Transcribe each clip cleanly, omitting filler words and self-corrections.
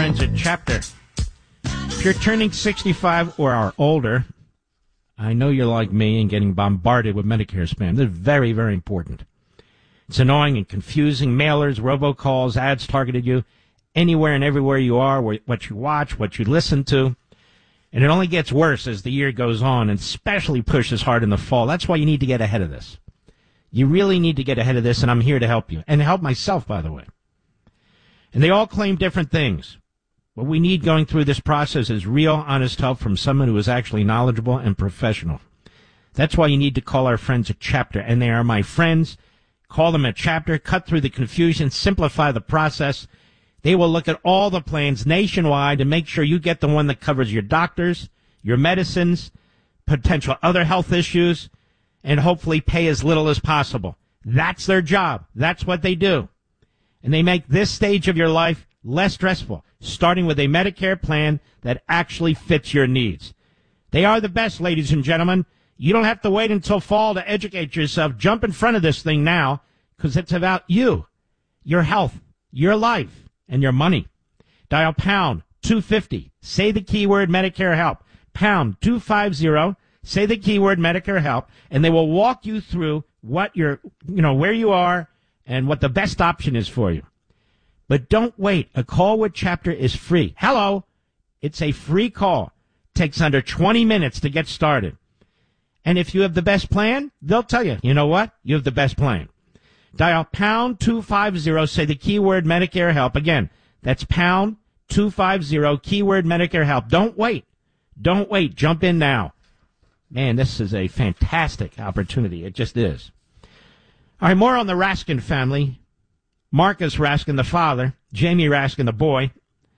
friends at Chapter. If you're turning 65 or are older, I know you're like me and getting bombarded with Medicare spam. This is very, very important. It's annoying and confusing. Mailers, robocalls, ads targeted you anywhere and everywhere you are, what you watch, what you listen to. And it only gets worse as the year goes on, and especially pushes hard in the fall. That's why you need to get ahead of this. You really need to get ahead of this, and I'm here to help you. And help myself, by the way. And they all claim different things. What we need going through this process is real, honest help from someone who is actually knowledgeable and professional. That's why you need to call our friends at Chapter, and they are my friends. Call them at Chapter, cut through the confusion, simplify the process. They will look at all the plans nationwide to make sure you get the one that covers your doctors, your medicines, potential other health issues, and hopefully pay as little as possible. That's their job. That's what they do. And they make this stage of your life less stressful, starting with a Medicare plan that actually fits your needs. They are the best, ladies and gentlemen. You don't have to wait until fall to educate yourself. Jump in front of this thing now, because it's about you, your health, your life, and your money. Dial pound 250. Say the keyword Medicare help. Pound 250. Say the keyword Medicare help, and they will walk you through what where you are and what the best option is for you. But don't wait. A call with Chapter is free. Hello. It's a free call. Takes under 20 minutes to get started. And if you have the best plan, they'll tell you, you know what? You have the best plan. Dial pound 250, say the keyword Medicare help. Again, that's pound 250, keyword Medicare help. Don't wait. Don't wait. Jump in now. Man, this is a fantastic opportunity. It just is. All right, more on the Raskin family. Marcus Raskin, the father, Jamie Raskin, the boy.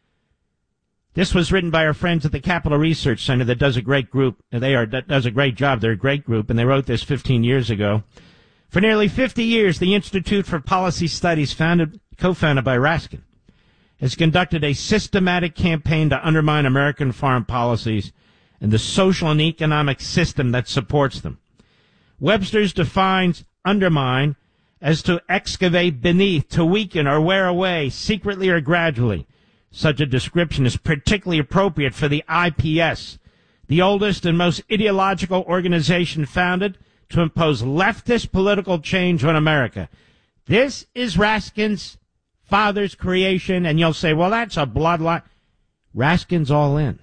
This was written by our friends at the Capital Research Center that does a great group. Does a great job. They're a great group, and they wrote this 15 years ago. For nearly 50 years, the Institute for Policy Studies, co-founded by Raskin, has conducted a systematic campaign to undermine American foreign policies and the social and economic system that supports them. Webster's defines undermine as to excavate beneath, to weaken or wear away, secretly or gradually. Such a description is particularly appropriate for the IPS, the oldest and most ideological organization founded to impose leftist political change on America. This is Raskin's father's creation, and you'll say, well, that's a bloodline. Raskin's all in.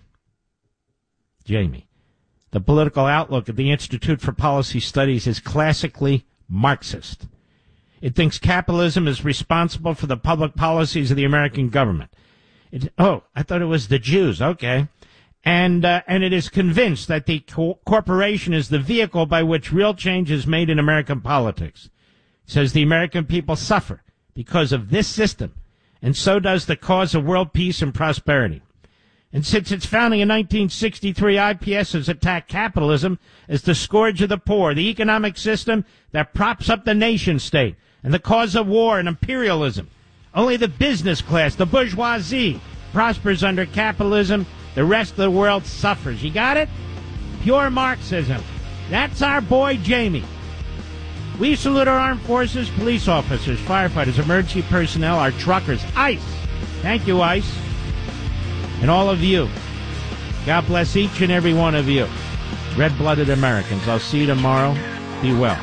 Jamie, the political outlook of the Institute for Policy Studies is classically Marxist. It thinks capitalism is responsible for the public policies of the American government. I thought it was the Jews. Okay. And it is convinced that the corporation is the vehicle by which real change is made in American politics. It says the American people suffer because of this system, and so does the cause of world peace and prosperity. And since its founding in 1963, IPS has attacked capitalism as the scourge of the poor, the economic system that props up the nation state, and the cause of war and imperialism. Only the business class, the bourgeoisie, prospers under capitalism. The rest of the world suffers. You got it? Pure Marxism. That's our boy Jamie. We salute our armed forces, police officers, firefighters, emergency personnel, our truckers. ICE. Thank you, ICE. And all of you. God bless each and every one of you. Red-blooded Americans. I'll see you tomorrow. Be well.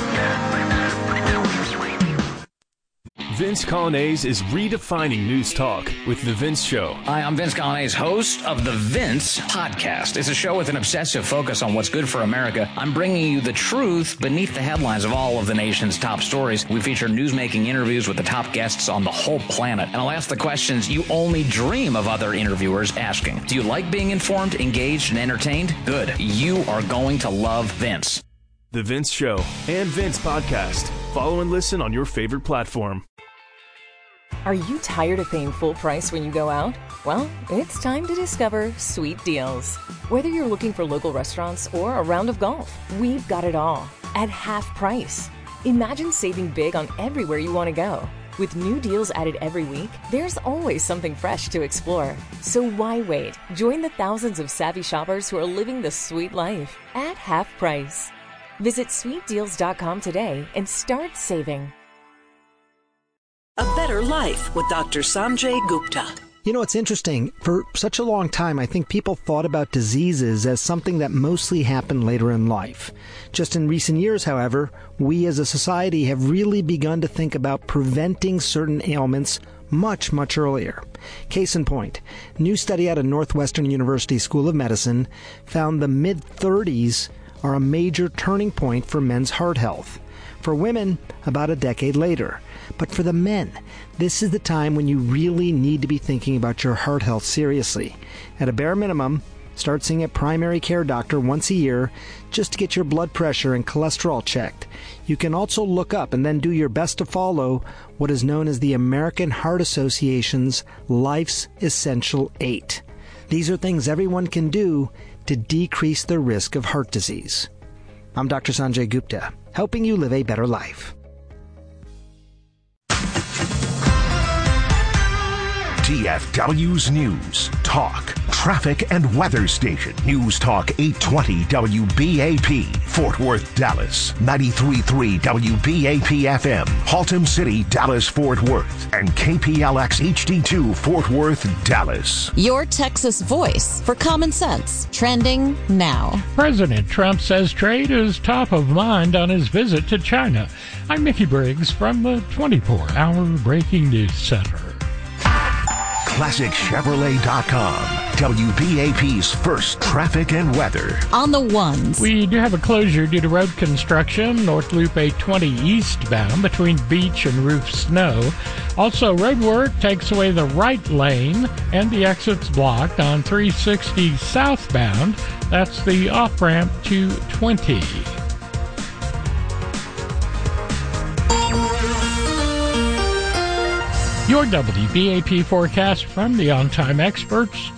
Vince Coglianese is redefining news talk with The Vince Show. Hi, I'm Vince Coglianese, host of The Vince Podcast. It's a show with an obsessive focus on what's good for America. I'm bringing you the truth beneath the headlines of all of the nation's top stories. We feature news-making interviews with the top guests on the whole planet. And I'll ask the questions you only dream of other interviewers asking. Do you like being informed, engaged, and entertained? Good. You are going to love Vince. The Vince Show and Vince Podcast. Follow and listen on your favorite platform. Are you tired of paying full price when you go out? Well, it's time to discover Sweet Deals. Whether you're looking for local restaurants or a round of golf, we've got it all at half price. Imagine saving big on everywhere you want to go. With new deals added every week, there's always something fresh to explore. So why wait? Join the thousands of savvy shoppers who are living the sweet life at half price. Visit sweetdeals.com today and start saving. A Better Life with Dr. Sanjay Gupta. You know, it's interesting. For such a long time, I think people thought about diseases as something that mostly happened later in life. Just in recent years, however, we as a society have really begun to think about preventing certain ailments much, much earlier. Case in point, a new study out of Northwestern University School of Medicine found the mid-30s are a major turning point for men's heart health. For women, about a decade later. But for the men, this is the time when you really need to be thinking about your heart health seriously. At a bare minimum, start seeing a primary care doctor once a year just to get your blood pressure and cholesterol checked. You can also look up and then do your best to follow what is known as the American Heart Association's Life's Essential 8. These are things everyone can do to decrease the risk of heart disease. I'm Dr. Sanjay Gupta, helping you live a better life. DFW's News, Talk, Traffic and Weather Station. News Talk 820 WBAP, Fort Worth, Dallas. 93.3 WBAP FM, Haltom City, Dallas, Fort Worth. And KPLX HD2, Fort Worth, Dallas. Your Texas voice for common sense. Trending now. President Trump says trade is top of mind on his visit to China. I'm Mickey Briggs from the 24-hour Breaking News Center. ClassicChevrolet.com, WBAP's first traffic and weather. On the ones. We do have a closure due to road construction, North Loop 820 eastbound between Beach and Roof Snow. Also, road work takes away the right lane and the exit's blocked on 360 southbound. That's the off-ramp to 20. Your WBAP forecast from the On-Time Experts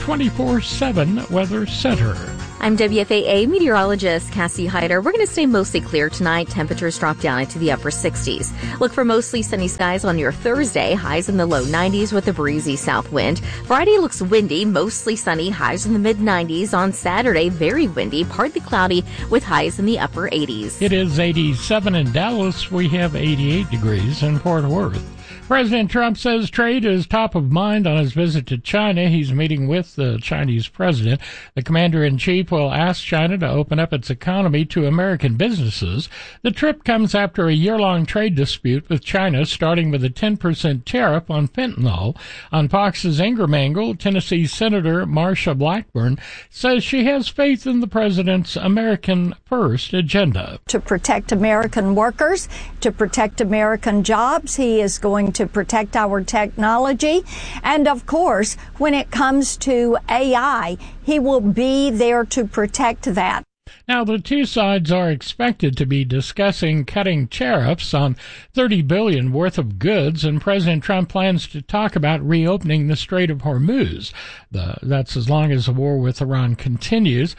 24/7 Weather Center. I'm WFAA meteorologist Cassie Hyder. We're going to stay mostly clear tonight. Temperatures drop down into the upper 60s. Look for mostly sunny skies on your Thursday. Highs in the low 90s with a breezy south wind. Friday looks windy, mostly sunny. Highs in the mid 90s. On Saturday, very windy, partly cloudy with highs in the upper 80s. It is 87 in Dallas. We have 88 degrees in Fort Worth. President Trump says trade is top of mind on his visit to China. He's meeting with the Chinese president. The commander-in-chief will ask China to open up its economy to American businesses. The trip comes after a year-long trade dispute with China, starting with a 10% tariff on fentanyl. On Fox's Ingram Angle, Tennessee Senator Marsha Blackburn says she has faith in the president's American First agenda. To protect American workers, to protect American jobs, he is going to protect our technology. And of course, when it comes to AI, he will be there to protect that. Now, the two sides are expected to be discussing cutting tariffs on $30 billion worth of goods, and President Trump plans to talk about reopening the Strait of Hormuz. That's as long as the war with Iran continues.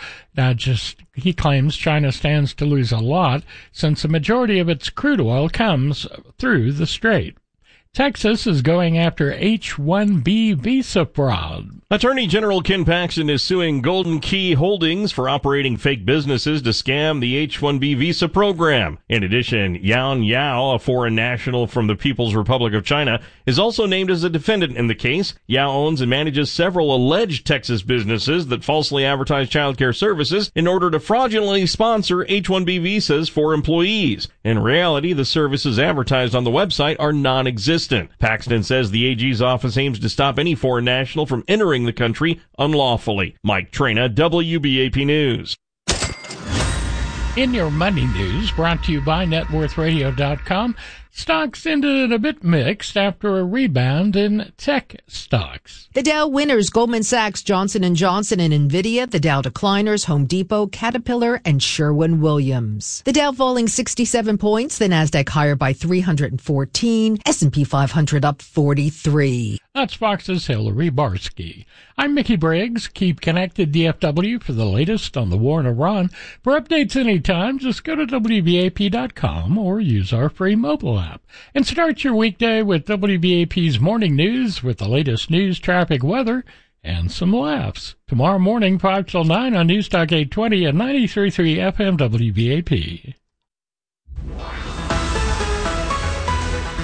He claims China stands to lose a lot since the majority of its crude oil comes through the strait. Texas is going after H-1B visa fraud. Attorney General Ken Paxton is suing Golden Key Holdings for operating fake businesses to scam the H-1B visa program. In addition, Yan Yao, a foreign national from the People's Republic of China, is also named as a defendant in the case. Yao owns and manages several alleged Texas businesses that falsely advertise child care services in order to fraudulently sponsor H-1B visas for employees. In reality, the services advertised on the website are non-existent. Paxton says the AG's office aims to stop any foreign national from entering the country unlawfully. Mike Trena, WBAP News. In your money news, brought to you by NetWorthRadio.com, stocks ended a bit mixed after a rebound in tech stocks. The Dow winners, Goldman Sachs, Johnson & Johnson, and NVIDIA. The Dow decliners, Home Depot, Caterpillar, and Sherwin-Williams. The Dow falling 67 points, the Nasdaq higher by 314, S&P 500 up 43. That's Fox's Hillary Barsky. I'm Mickey Briggs. Keep connected, DFW, for the latest on the war in Iran. For updates anytime, just go to WBAP.com or use our free mobile app. And start your weekday with WBAP's morning news with the latest news, traffic, weather, and some laughs. Tomorrow morning, 5 till 9 on News Talk 820 and 93.3 FM WBAP.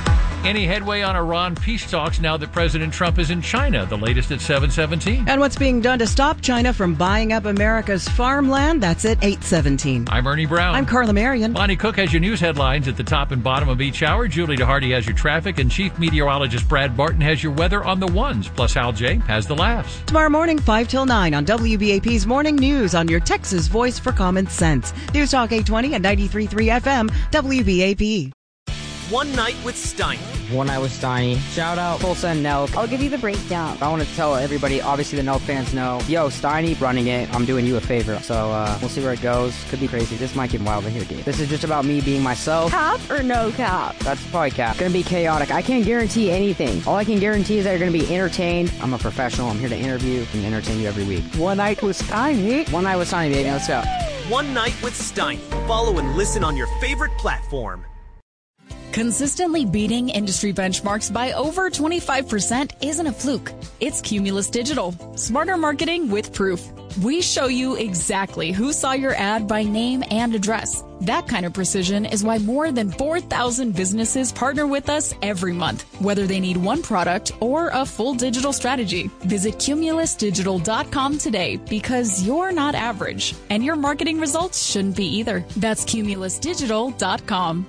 Any headway on Iran peace talks now that President Trump is in China? The latest at 7:17. And what's being done to stop China from buying up America's farmland? That's at 8:17. I'm Ernie Brown. I'm Carla Marion. Bonnie Cook has your news headlines at the top and bottom of each hour. Julie DeHardy has your traffic, and Chief Meteorologist Brad Barton has your weather on the ones. Plus, Hal J has the laughs. Tomorrow morning, 5 till 9 on WBAP's Morning News on your Texas voice for common sense. News Talk 820 and 93.3 FM, WBAP. One Night with Steiny. One Night with Steiny. Shout out Tulsa and Nelk. I'll give you the breakdown. I want to tell everybody, obviously the Nelk fans know, yo, Steiny running it, I'm doing you a favor. So we'll see where it goes. Could be crazy. This might get wilder here, dude. This is just about me being myself. Cap or no cap? That's probably cap. Gonna be chaotic. I can't guarantee anything. All I can guarantee is that you're gonna be entertained. I'm a professional. I'm here to interview and entertain you every week. One Night with Steiny. One Night with Steiny, baby. Let's go. One Night with Steiny. Follow and listen on your favorite platform. Consistently beating industry benchmarks by over 25% isn't a fluke. It's Cumulus Digital. Smarter marketing with proof. We show you exactly who saw your ad by name and address. That kind of precision is why more than 4,000 businesses partner with us every month, whether they need one product or a full digital strategy. Visit cumulusdigital.com today because you're not average, and your marketing results shouldn't be either. That's cumulusdigital.com.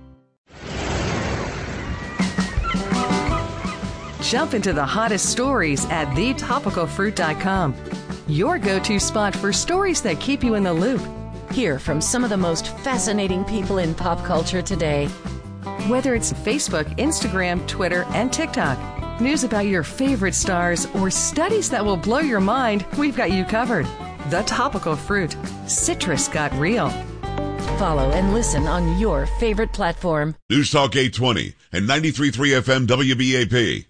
Jump into the hottest stories at thetopicalfruit.com. Your go-to spot for stories that keep you in the loop. Hear from some of the most fascinating people in pop culture today. Whether it's Facebook, Instagram, Twitter, and TikTok, news about your favorite stars, or studies that will blow your mind, we've got you covered. The Topical Fruit. Citrus got real. Follow and listen on your favorite platform. News Talk 820 and 93.3 FM WBAP.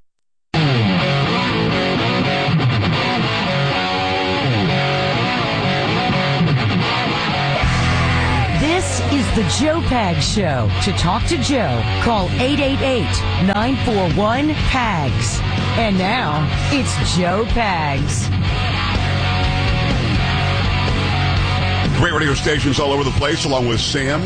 This is the Joe Pags Show. To talk to Joe, call 888-941-PAGS. And now, it's Joe Pags. Great radio stations all over the place, along with Sam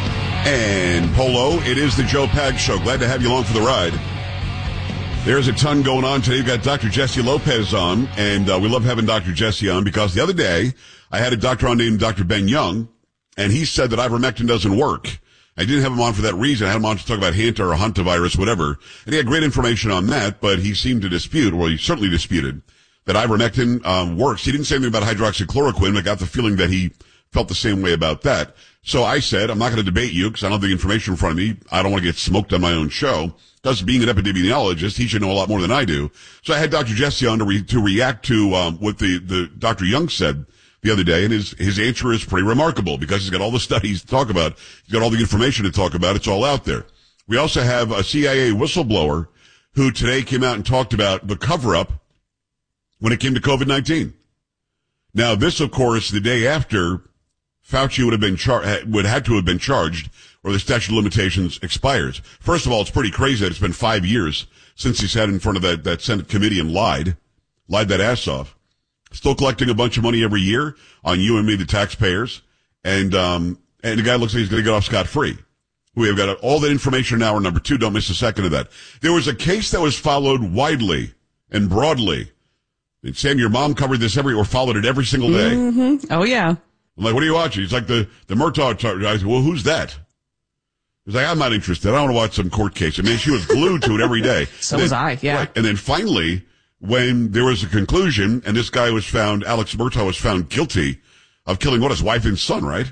and Polo. It is the Joe Pags Show. Glad to have you along for the ride. There's a ton going on today. We've got Dr. Jesse Lopez on, and we love having Dr. Jesse on because the other day I had a doctor on named Dr. Ben Young, and he said that ivermectin doesn't work. I didn't have him on for that reason. I had him on to talk about Hanta or hantavirus, whatever, and he had great information on that, but he seemed to dispute, or he certainly disputed, that ivermectin works. He didn't say anything about hydroxychloroquine, but I got the feeling that he felt the same way about that. So I said, I'm not going to debate you because I don't have the information in front of me. I don't want to get smoked on my own show. Because being an epidemiologist, he should know a lot more than I do. So I had Dr. Jesse on to react to what the Dr. Young said the other day, and his answer is pretty remarkable because he's got all the studies to talk about. He's got all the information to talk about. It's all out there. We also have a CIA whistleblower who today came out and talked about the cover-up when it came to COVID-19. Now, this, of course, the day after Fauci would have to have been charged, or the statute of limitations expires. First of all, it's pretty crazy that it's been 5 years since he sat in front of that Senate committee and lied that ass off. Still collecting a bunch of money every year on you and me, the taxpayers, and the guy looks like he's going to get off scot-free. We have got all that information in hour number 2. Don't miss a second of that. There was a case that was followed widely and broadly. And Sam, your mom covered this followed it every single day. Mm-hmm. Oh, yeah. I'm like, what are you watching? He's like the Murtaugh guy. I said, well, who's that? He's like, I'm not interested. I don't want to watch some court case. I mean, she was glued to it every day. So was I, yeah. Right. And then finally, when there was a conclusion, and this guy Alex Murtaugh was found guilty of killing his wife and son, right?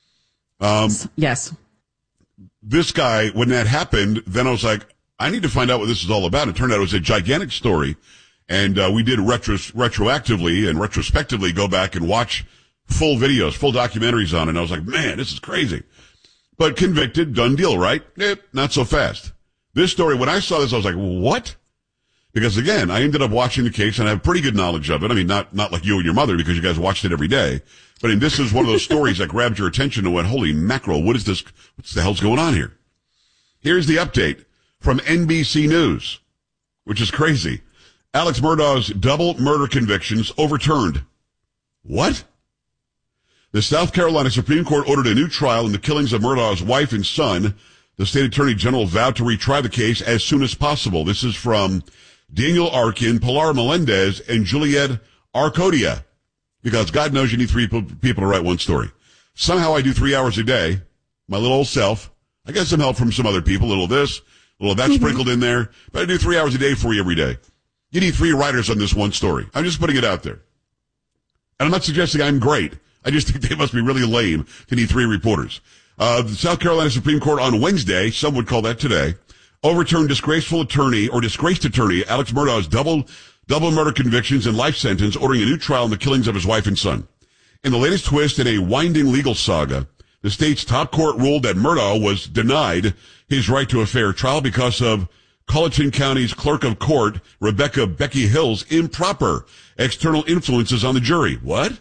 Yes. This guy, when that happened, then I was like, I need to find out what this is all about. It turned out it was a gigantic story. And we did retroactively and retrospectively go back and watch full videos, full documentaries on it. And I was like, man, this is crazy. But convicted, done deal, right? Not so fast. This story, when I saw this, I was like, what? Because again, I ended up watching the case and I have pretty good knowledge of it. I mean, not like you and your mother because you guys watched it every day. But I mean, this is one of those stories that grabbed your attention and went, holy mackerel, what is this? What the hell's going on here? Here's the update from NBC News, which is crazy. Alex Murdaugh's double murder convictions overturned. What? The South Carolina Supreme Court ordered a new trial in the killings of Murdaugh's wife and son The state attorney general vowed to retry the case as soon as possible. This is from Daniel Arkin, Pilar Melendez, and Juliet Arcodia. Because God knows you need three people to write one story. Somehow I do 3 hours a day, my little old self. I get some help from some other people, a little of this, a little of that sprinkled in there. But I do 3 hours a day for you every day. You need 3 writers on this one story. I'm just putting it out there. And I'm not suggesting I'm great. I just think they must be really lame to need 3 reporters. The South Carolina Supreme Court on Wednesday, some would call that today, overturned disgraced attorney Alex Murdaugh's double murder convictions and life sentence, ordering a new trial in the killings of his wife and son. In the latest twist in a winding legal saga, the state's top court ruled that Murdaugh was denied his right to a fair trial because of Colleton County's clerk of court, Rebecca Becky Hill's improper external influences on the jury. What?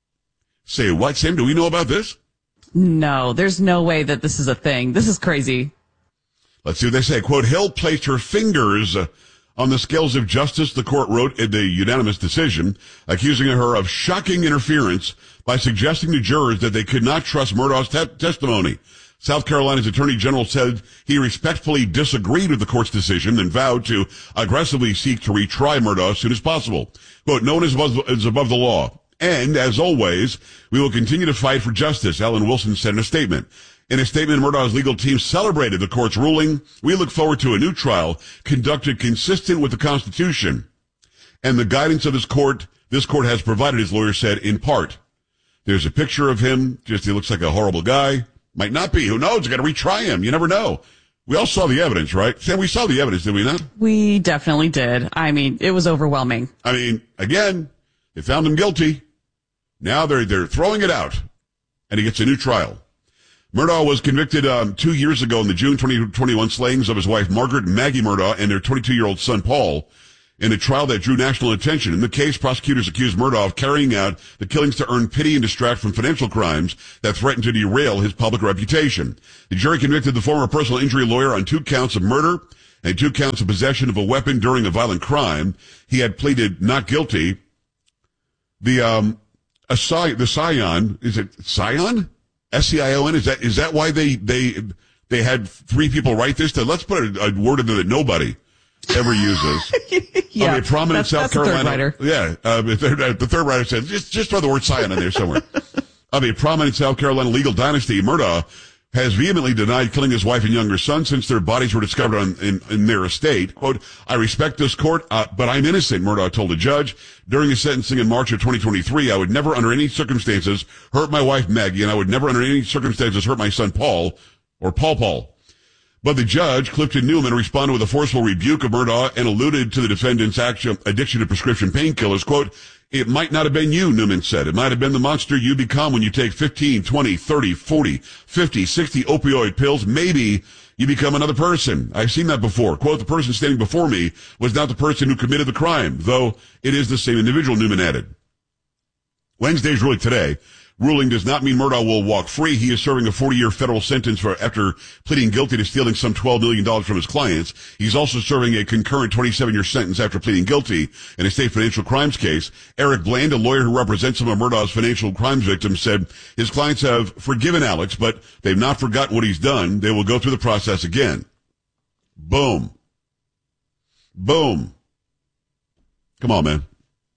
Say what, Sam? Do we know about this? No, there's no way that this is a thing. This is crazy. Let's see what they say. Quote, Hill placed her fingers on the scales of justice, the court wrote in the unanimous decision, accusing her of shocking interference by suggesting to jurors that they could not trust Murdaugh's testimony. South Carolina's Attorney General said he respectfully disagreed with the court's decision and vowed to aggressively seek to retry Murdaugh as soon as possible. Quote, no one is above the law. And, as always, we will continue to fight for justice, Alan Wilson said in a statement. In a statement, Murdaugh's legal team celebrated the court's ruling. We look forward to a new trial conducted consistent with the Constitution and the guidance of this court has provided, his lawyer said, in part. There's a picture of him. Just he looks like a horrible guy. Might not be. Who knows? You got to retry him. You never know. We all saw the evidence, right? Sam, we saw the evidence, did we not? We definitely did. I mean, it was overwhelming. I mean, again, they found him guilty. Now they're throwing it out, and he gets a new trial. Murdaugh was convicted 2 years ago in the June 2021 slayings of his wife Margaret Maggie Murdaugh and their 22-year-old son Paul in a trial that drew national attention. In the case, prosecutors accused Murdaugh of carrying out the killings to earn pity and distract from financial crimes that threatened to derail his public reputation. The jury convicted the former personal injury lawyer on 2 counts of murder and 2 counts of possession of a weapon during a violent crime. He had pleaded not guilty. The Scion, is it Scion? S-C-I-O-N? Is that why they had 3 people write this? Let's put a word in there that nobody ever uses. Yeah, a prominent South Carolina. The third writer. Yeah, the third writer said, just throw the word Scion in there somewhere. Of a prominent South Carolina legal dynasty, Murdaugh has vehemently denied killing his wife and younger son since their bodies were discovered in their estate. Quote, I respect this court, but I'm innocent, Murdaugh told a judge. During his sentencing in March of 2023, I would never under any circumstances hurt my wife Maggie, and I would never under any circumstances hurt my son Paul, or Paul. But the judge, Clifton Newman, responded with a forceful rebuke of Murdaugh and alluded to the defendant's addiction to prescription painkillers. Quote, it might not have been you, Newman said. It might have been the monster you become when you take 15, 20, 30, 40, 50, 60 opioid pills. Maybe you become another person. I've seen that before. Quote, the person standing before me was not the person who committed the crime, though it is the same individual, Newman added. Wednesday's ruling does not mean Murdaugh will walk free. He is serving a 40-year federal sentence after pleading guilty to stealing some $12 million from his clients. He's also serving a concurrent 27-year sentence after pleading guilty in a state financial crimes case. Eric Bland, a lawyer who represents some of Murdaugh's financial crimes victims, said his clients have forgiven Alex, but they've not forgotten what he's done. They will go through the process again. Boom. Boom. Come on, man.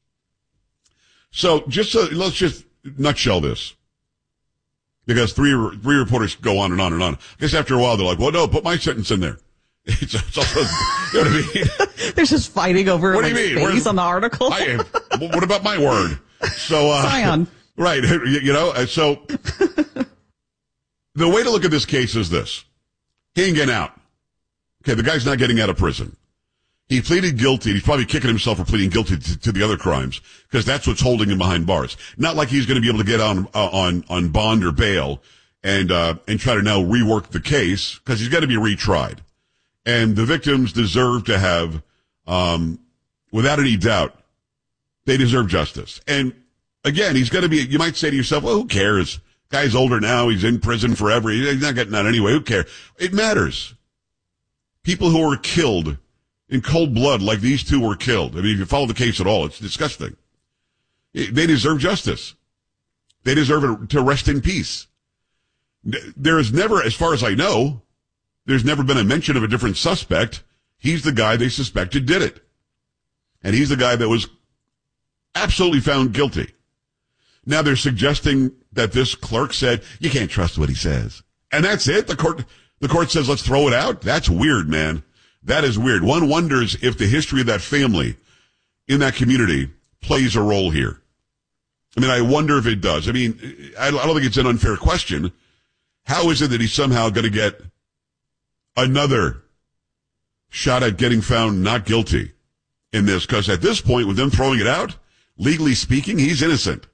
So let's just nutshell this, because three reporters go on and on and on. I guess after a while they're like, well, no, put my sentence in there. It's also, you know what I mean? They're just fighting over what do you mean? Space on the article. What about my word? So, Scion. Right. You know, so the way to look at this case is this. He ain't getting out. Okay. The guy's not getting out of prison. He pleaded guilty. He's probably kicking himself for pleading guilty to the other crimes, because that's what's holding him behind bars. Not like he's going to be able to get on bond or bail and try to now rework the case, because he's got to be retried. And the victims deserve to have, without any doubt, they deserve justice. And again, he's going to be, you might say to yourself, well, who cares? Guy's older now. He's in prison forever. He's not getting out anyway. Who cares? It matters. People who are killed in cold blood, like these 2 were killed. I mean, if you follow the case at all, it's disgusting. They deserve justice. They deserve to rest in peace. There is never, as far as I know, There's never been a mention of a different suspect. He's the guy they suspected did it. And he's the guy that was absolutely found guilty. Now they're suggesting that this clerk said, you can't trust what he says. And that's it? The court says, let's throw it out? That's weird, man. That is weird. One wonders if the history of that family in that community plays a role here. I mean, I wonder if it does. I mean, I don't think it's an unfair question. How is it that he's somehow going to get another shot at getting found not guilty in this? Because at this point, with them throwing it out, legally speaking, he's innocent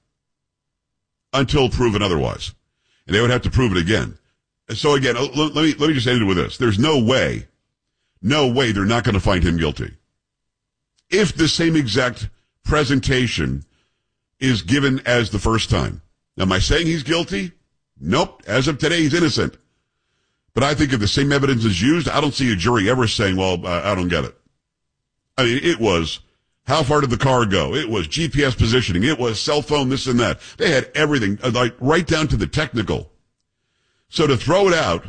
until proven otherwise. And they would have to prove it again. So again, let me just end it with this. There's no way they're not going to find him guilty. If the same exact presentation is given as the first time. Now, am I saying he's guilty? Nope. As of today, he's innocent. But I think if the same evidence is used, I don't see a jury ever saying, well, I don't get it. I mean, it was, how far did the car go? It was GPS positioning. It was cell phone, this and that. They had everything, like right down to the technical. So to throw it out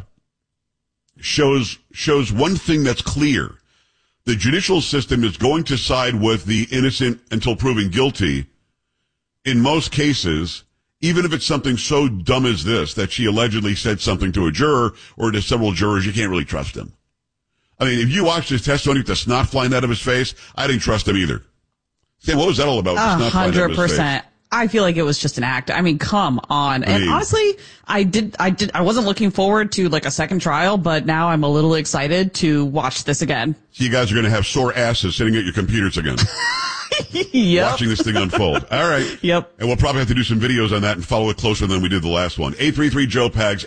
shows one thing that's clear. The judicial system is going to side with the innocent until proven guilty in most cases, even if it's something so dumb as this, that she allegedly said something to a juror or to several jurors, you can't really trust him. I mean, if you watched his testimony with the snot flying out of his face, I didn't trust him either. Sam, what was that all about? 100%. I feel like it was just an act. I mean, come on. And honestly, I wasn't looking forward to like a second trial, but now I'm a little excited to watch this again. So you guys are going to have sore asses sitting at your computers again. Yep. Watching this thing unfold. All right. Yep. And we'll probably have to do some videos on that and follow it closer than we did the last one. 833-JOE-PAGS,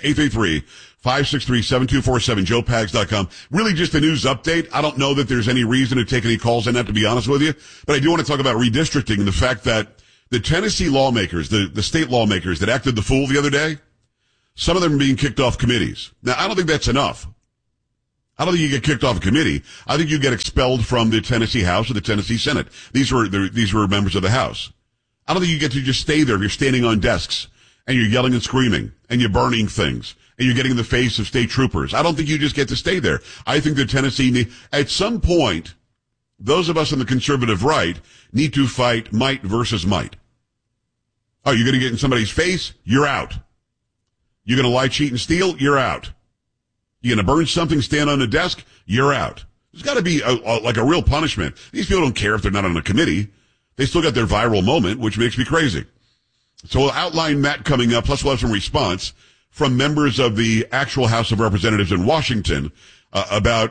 833-563-7247, joepags.com. Really just a news update. I don't know that there's any reason to take any calls on that, to be honest with you. But I do want to talk about redistricting and the fact that the Tennessee lawmakers, the state lawmakers that acted the fool the other day, some of them are being kicked off committees. Now, I don't think that's enough. I don't think you get kicked off a committee. I think you get expelled from the Tennessee House or the Tennessee Senate. These were members of the House. I don't think you get to just stay there if you're standing on desks and you're yelling and screaming and you're burning things and you're getting in the face of state troopers. I don't think you just get to stay there. I think that Tennessee, at some point, those of us on the conservative right need to fight might versus might. Oh, you're going to get in somebody's face? You're out. You're going to lie, cheat, and steal? You're out. You're going to burn something, stand on a desk? You're out. There's got to be like a real punishment. These people don't care if they're not on a committee. They still got their viral moment, which makes me crazy. So we'll outline that coming up, plus we'll have some response from members of the actual House of Representatives in Washington about